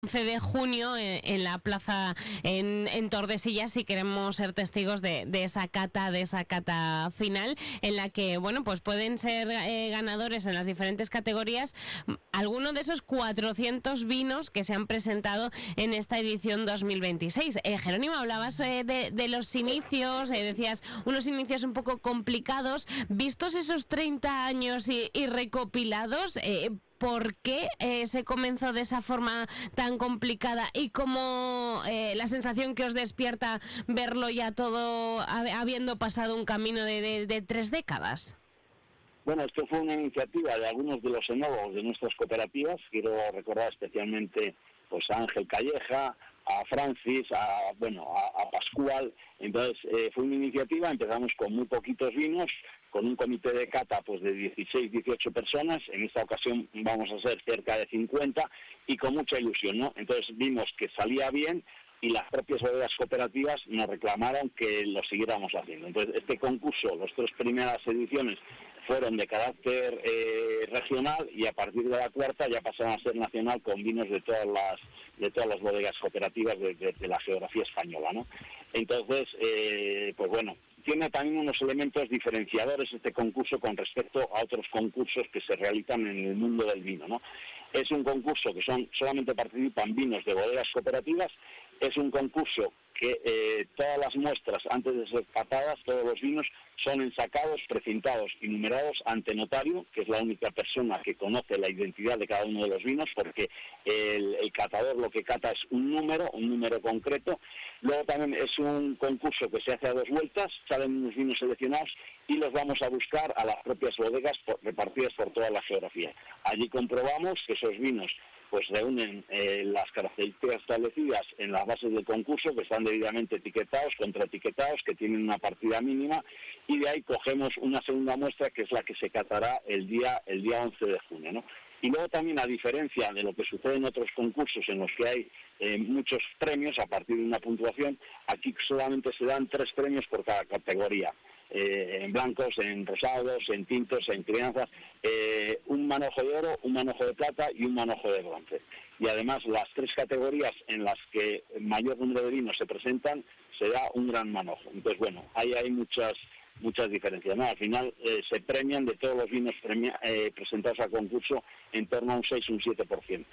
11 de junio en la plaza en Tordesillas, si queremos ser testigos de esa cata final, en la que bueno, pues pueden ser ganadores en las diferentes categorías algunos de esos 400 vinos que se han presentado en esta edición 2026. Jerónimo, hablabas de los inicios, decías unos inicios un poco complicados, vistos esos 30 años y recopilados. ¿Por qué se comenzó de esa forma tan complicada y cómo la sensación que os despierta verlo ya todo habiendo pasado un camino de 3 décadas? Bueno, esto fue una iniciativa de algunos de los enólogos de nuestras cooperativas. Quiero recordar especialmente pues a Ángel Calleja, a Francis, a Pascual. Entonces fue una iniciativa, empezamos con muy poquitos vinos, con un comité de cata pues de 16, 18 personas, en esta ocasión vamos a ser cerca de 50 y con mucha ilusión, ¿no? Entonces vimos que salía bien y las propias bodegas cooperativas nos reclamaron que lo siguiéramos haciendo. Entonces este concurso, las 3 primeras ediciones fueron de carácter regional y a partir de la cuarta ya pasaron a ser nacional con vinos de todas las bodegas cooperativas de la geografía española, ¿no? Entonces, pues bueno, tiene también unos elementos diferenciadores este concurso con respecto a otros concursos que se realizan en el mundo del vino, ¿no? Es un concurso que solamente participan vinos de bodegas cooperativas, es un concurso que todas las muestras, antes de ser catadas, todos los vinos son ensacados, precintados y numerados ante notario, que es la única persona que conoce la identidad de cada uno de los vinos, porque el catador lo que cata es un número concreto. Luego también es un concurso que se hace a 2 vueltas, salen unos vinos seleccionados y los vamos a buscar a las propias bodegas repartidas por toda la geografía. Allí comprobamos que esos vinos pues reúnen las características establecidas en las bases del concurso, que están debidamente etiquetados, contraetiquetados, que tienen una partida mínima, y de ahí cogemos una segunda muestra que es la que se catará el día 11 de junio, ¿no? Y luego también, a diferencia de lo que sucede en otros concursos en los que hay muchos premios a partir de una puntuación, aquí solamente se dan 3 premios por cada categoría. En blancos, en rosados, en tintos, en crianzas, un manojo de oro, un manojo de plata y un manojo de bronce. Y además las 3 categorías en las que mayor número de vinos se presentan, se da un gran manojo. Entonces, bueno, ahí hay muchas diferencias, ¿no? Al final se premian de todos los vinos presentados al concurso en torno a un 6 o un 7%.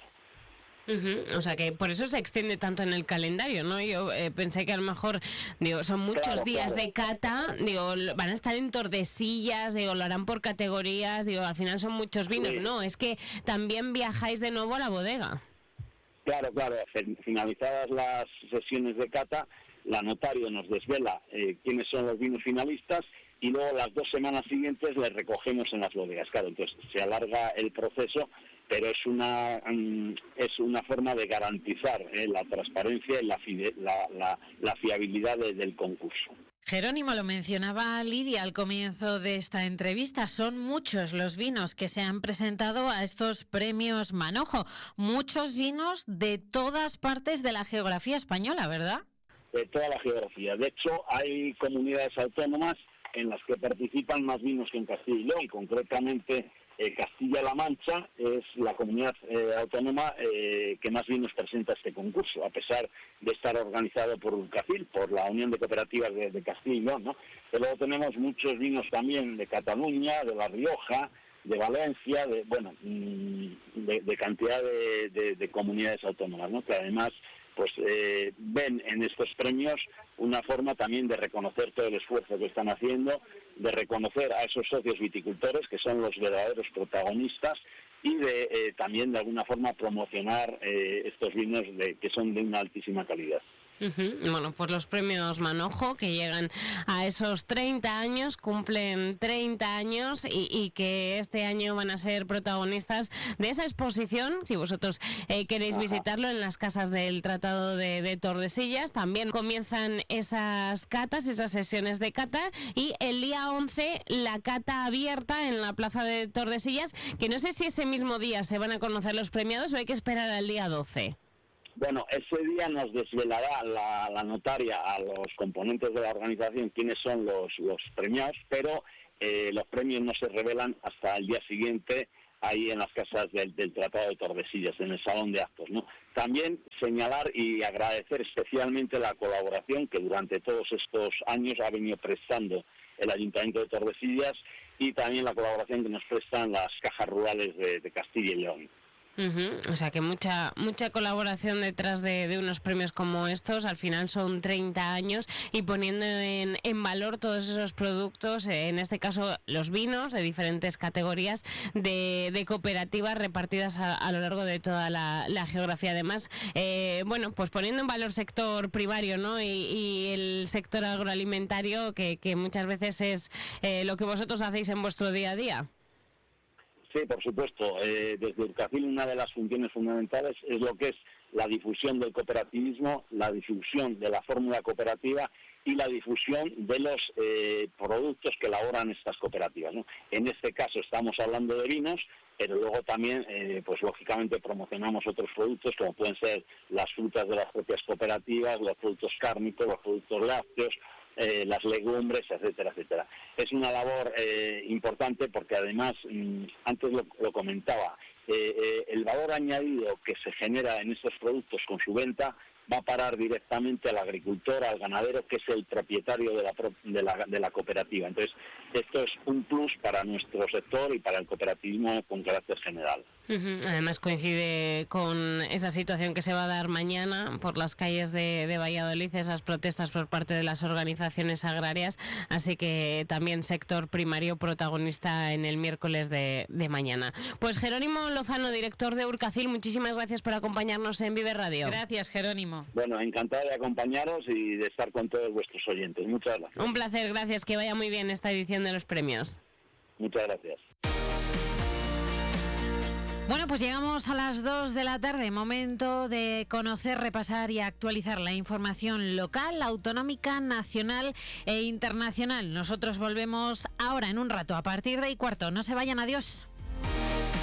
O sea que por eso se extiende tanto en el calendario, ¿no? Yo pensé que a lo mejor, son muchos días de cata, van a estar en Tordesillas, lo harán por categorías, al final son muchos vinos. Sí. No, es que también viajáis de nuevo a la bodega. Claro, finalizadas las sesiones de cata, la notario nos desvela quiénes son los vinos finalistas y luego las 2 semanas siguientes les recogemos en las bodegas. Claro, entonces se alarga el proceso, pero es una forma de garantizar la transparencia y la fiabilidad del concurso. Jerónimo, lo mencionaba Lidia al comienzo de esta entrevista, son muchos los vinos que se han presentado a estos premios Manojo, muchos vinos de todas partes de la geografía española, ¿verdad? De toda la geografía. De hecho, hay comunidades autónomas en las que participan más vinos que en Castilla y León. Concretamente, Castilla-La Mancha es la comunidad autónoma que más vinos presenta este concurso, a pesar de estar organizado por UCACIL, por la Unión de Cooperativas de Castilla y León, ¿no? Pero luego tenemos muchos vinos también de Cataluña, de La Rioja, de Valencia, de cantidad de comunidades autónomas, ¿no? Que además pues ven en estos premios una forma también de reconocer todo el esfuerzo que están haciendo, de reconocer a esos socios viticultores que son los verdaderos protagonistas y de también de alguna forma promocionar estos vinos que son de una altísima calidad. Bueno, pues los premios Manojo, que llegan a esos 30 años, cumplen 30 años y que este año van a ser protagonistas de esa exposición. Si vosotros queréis visitarlo en las casas del Tratado de Tordesillas, también comienzan esas catas, esas sesiones de cata, y el día 11 la cata abierta en la plaza de Tordesillas, que no sé si ese mismo día se van a conocer los premiados o hay que esperar al día 12. Bueno, ese día nos desvelará la notaria a los componentes de la organización quiénes son los premiados, pero los premios no se revelan hasta el día siguiente ahí en las casas del Tratado de Tordesillas, en el Salón de Actos, ¿no? También señalar y agradecer especialmente la colaboración que durante todos estos años ha venido prestando el Ayuntamiento de Tordesillas y también la colaboración que nos prestan las cajas rurales de Castilla y León. O sea que mucha colaboración detrás de unos premios como estos. Al final son 30 años y poniendo en valor todos esos productos, en este caso los vinos de diferentes categorías de cooperativas repartidas a lo largo de toda la geografía. Además, pues poniendo en valor sector primario, ¿no? y el sector agroalimentario que muchas veces es lo que vosotros hacéis en vuestro día a día. Sí, por supuesto. Desde Urcacil una de las funciones fundamentales es lo que es la difusión del cooperativismo, la difusión de la fórmula cooperativa y la difusión de los productos que elaboran estas cooperativas, ¿no? En este caso estamos hablando de vinos, pero luego también, pues lógicamente promocionamos otros productos como pueden ser las frutas de las propias cooperativas, los productos cárnicos, los productos lácteos, las legumbres, etcétera, etcétera. Es una labor importante porque además, antes lo comentaba, el valor añadido que se genera en estos productos con su venta va a parar directamente al agricultor, al ganadero, que es el propietario de la cooperativa. Entonces, esto es un plus para nuestro sector y para el cooperativismo con carácter general. Además coincide con esa situación que se va a dar mañana por las calles de Valladolid, esas protestas por parte de las organizaciones agrarias, así que también sector primario protagonista en el miércoles de mañana. Pues Jerónimo Lozano, director de Urcacil, muchísimas gracias por acompañarnos en Vive Radio. Gracias, Jerónimo. Bueno, encantado de acompañaros y de estar con todos vuestros oyentes. Muchas gracias. Un placer, gracias, que vaya muy bien esta edición de los premios. Muchas gracias. Bueno, pues llegamos a las 2 de la tarde, momento de conocer, repasar y actualizar la información local, autonómica, nacional e internacional. Nosotros volvemos ahora en un rato, a partir de 1:15. No se vayan, adiós.